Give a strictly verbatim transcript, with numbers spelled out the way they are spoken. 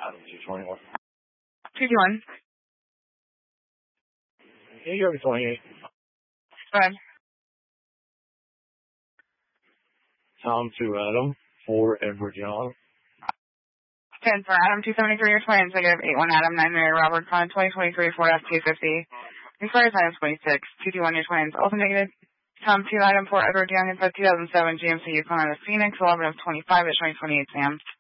Adam two twenty-one. two two one. Yeah, you're twenty-eight. Go ahead. Tom to Adam, four Edward John. ten for Adam two seventy-three, your twins. Negative eight one Adam, nine Mary Robert, Con twenty twenty-three, Ford F two fifty. Expires item twenty-six, two two one, your twins. Also negative. Tom two item four Edward Young, inside two thousand seven G M C Yukon out of Phoenix, eleven of twenty-five at twenty twenty-eight Sam.